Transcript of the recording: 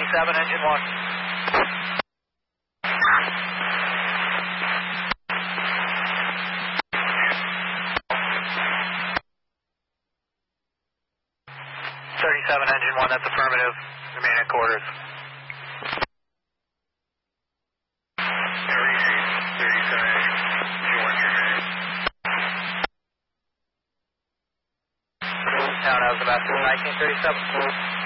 37, engine 1. Engine 1, that's affirmative. Remain at quarters. Now that was about 1937.